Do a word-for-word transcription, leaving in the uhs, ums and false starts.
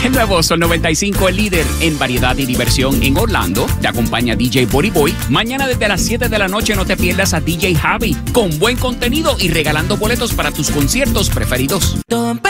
El nuevo Sol noventa y cinco, el líder en variedad y diversión en Orlando. Te acompaña D J Body Boy. Mañana desde las siete de la noche no te pierdas a D J Javi con buen contenido y regalando boletos para tus conciertos preferidos.